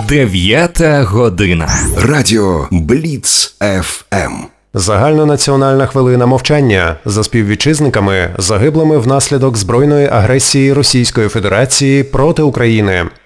9 година. Радіо Бліц ФМ. Загальнонаціональна хвилина мовчання за співвітчизниками, загиблими внаслідок збройної агресії Російської Федерації проти України.